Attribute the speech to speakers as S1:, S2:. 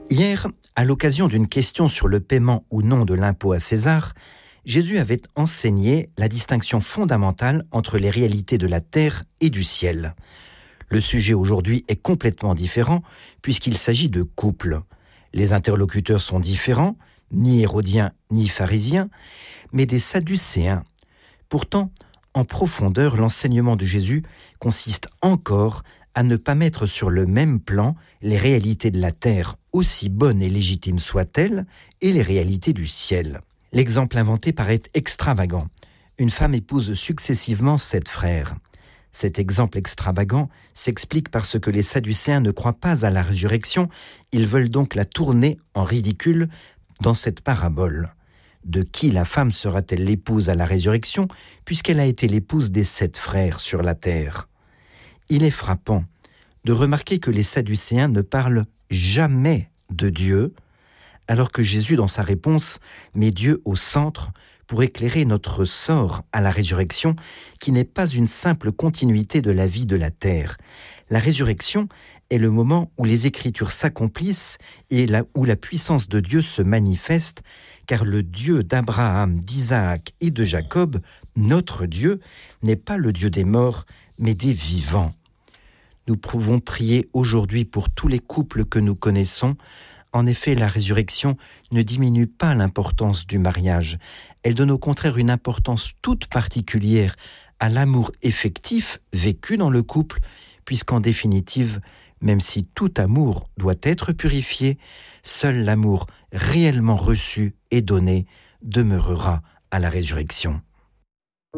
S1: Hier, à l'occasion d'une question sur le paiement ou non de l'impôt à César, Jésus avait enseigné la distinction fondamentale entre les réalités de la terre et du ciel. Le sujet aujourd'hui est complètement différent puisqu'il s'agit de couple. Les interlocuteurs sont différents, ni hérodiens ni pharisiens, mais des sadducéens. Pourtant, en profondeur, l'enseignement de Jésus consiste encore à ne pas mettre sur le même plan les réalités de la terre, aussi bonnes et légitimes soient-elles, et les réalités du ciel. L'exemple inventé paraît extravagant. Une femme épouse successivement 7 frères. Cet exemple extravagant s'explique parce que les Sadducéens ne croient pas à la résurrection, ils veulent donc la tourner en ridicule dans cette parabole. De qui la femme sera-t-elle l'épouse à la résurrection, puisqu'elle a été l'épouse des 7 frères sur la terre ? Il est frappant de remarquer que les Sadducéens ne parlent jamais de Dieu, alors que Jésus, dans sa réponse, met Dieu au centre pour éclairer notre sort à la résurrection, qui n'est pas une simple continuité de la vie de la terre. La résurrection est le moment où les Écritures s'accomplissent et où la puissance de Dieu se manifeste, car le Dieu d'Abraham, d'Isaac et de Jacob, notre Dieu, n'est pas le Dieu des morts, mais des vivants. Nous pouvons prier aujourd'hui pour tous les couples que nous connaissons. En effet, la résurrection ne diminue pas l'importance du mariage. Elle donne au contraire une importance toute particulière à l'amour effectif vécu dans le couple, puisqu'en définitive, même si tout amour doit être purifié, seul l'amour réellement reçu et donné demeurera à la résurrection.